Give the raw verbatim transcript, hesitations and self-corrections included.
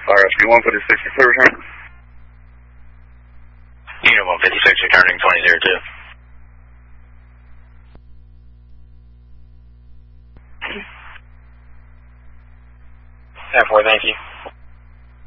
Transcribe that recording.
R S P one fifty-six, clear return. Unit one fifty-six, returning twenty zero two. ten four, thank you.